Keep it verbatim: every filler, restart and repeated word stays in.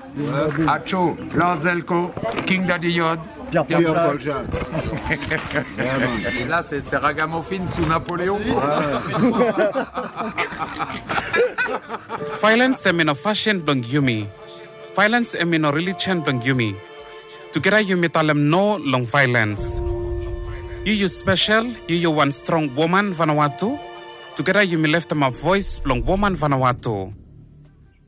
Acho, Lord Zelko, King Daddy Yod, Pierre-Paul Jacques. Et là, c'est, c'est Ragamuffin sous Napoléon. Violence est une fashion blang yumi. Violence est une religion blang yumi. Together yumi talem no long violence. You you special, you you one strong woman Vanuatu. Together yumi left my voice blang woman Vanuatu.